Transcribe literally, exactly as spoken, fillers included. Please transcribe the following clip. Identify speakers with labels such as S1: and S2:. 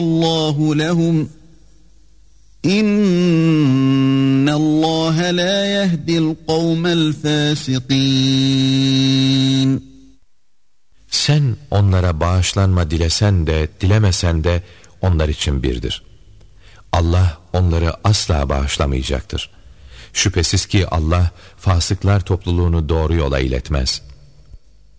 S1: Allahu lehum İnnallâhe lâ yehdil kavmel fâsikîn.
S2: Sen onlara bağışlanma dilesen de dilemesen de onlar için birdir. Allah onları asla bağışlamayacaktır. Şüphesiz ki Allah fasıklar topluluğunu doğru yola iletmez.